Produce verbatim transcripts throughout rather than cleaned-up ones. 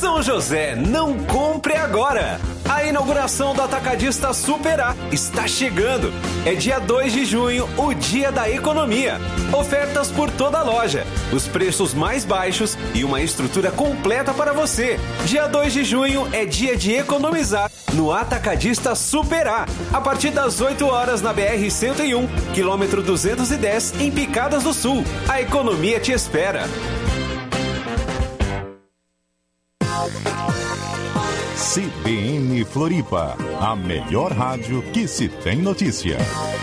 São José, não compre agora! A inauguração do Atacadista Super A está chegando. É dia dois de junho, o dia da economia. Ofertas por toda a loja, os preços mais baixos e uma estrutura completa para você. Dia dois de junho é dia de economizar no Atacadista Super A. A partir das oito horas na B R cento e um, quilômetro duzentos e dez, em Picadas do Sul. A economia te espera. C B N Floripa, a melhor rádio que se tem notícia.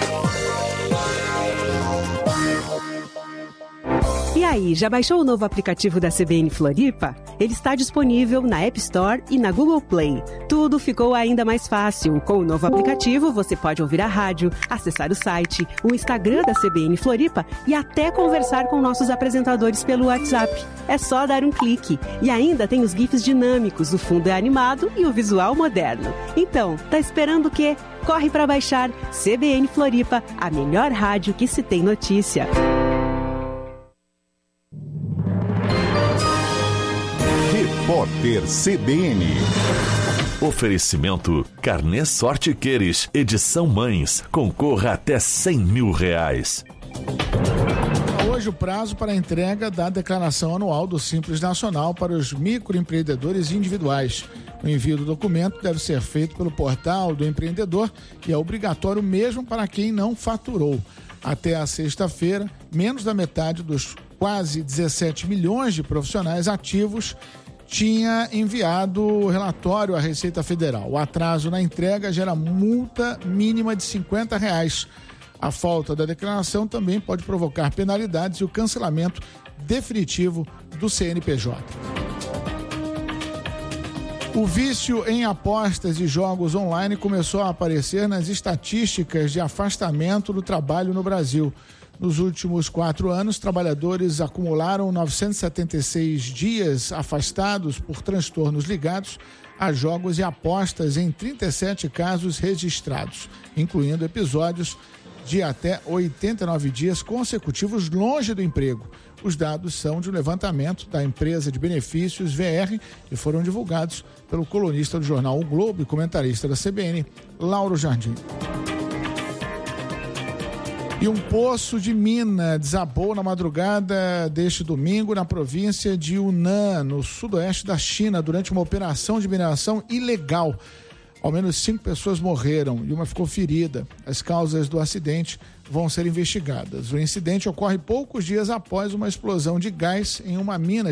E aí, já baixou o novo aplicativo da C B N Floripa? Ele está disponível na App Store e na Google Play. Tudo ficou ainda mais fácil. Com o novo aplicativo, você pode ouvir a rádio, acessar o site, o Instagram da C B N Floripa e até conversar com nossos apresentadores pelo WhatsApp. É só dar um clique. E ainda tem os GIFs dinâmicos, o fundo é animado e o visual moderno. Então, tá esperando o quê? Corre para baixar C B N Floripa, a melhor rádio que se tem notícia. Repórter C B N. Oferecimento Carnê Sorte Queires, edição Mães. Concorra até cem mil reais. Hoje o prazo para a entrega da declaração anual do Simples Nacional para os microempreendedores individuais. O envio do documento deve ser feito pelo portal do empreendedor e é obrigatório mesmo para quem não faturou. Até a sexta-feira, menos da metade dos quase dezessete milhões de profissionais ativos tinha enviado o relatório à Receita Federal. O atraso na entrega gera multa mínima de cinquenta reais. A falta da declaração também pode provocar penalidades e o cancelamento definitivo do C N P J. O vício em apostas e jogos online começou a aparecer nas estatísticas de afastamento do trabalho no Brasil. Nos últimos quatro anos, trabalhadores acumularam novecentos e setenta e seis dias afastados por transtornos ligados a jogos e apostas em trinta e sete casos registrados, incluindo episódios de até oitenta e nove dias consecutivos longe do emprego. Os dados são de um levantamento da empresa de benefícios V R e foram divulgados pelo colunista do jornal O Globo e comentarista da C B N, Lauro Jardim. E um poço de mina desabou na madrugada deste domingo na província de Yunnan, no sudoeste da China, durante uma operação de mineração ilegal. Ao menos cinco pessoas morreram e uma ficou ferida. As causas do acidente vão ser investigadas. O incidente ocorre poucos dias após uma explosão de gás em uma mina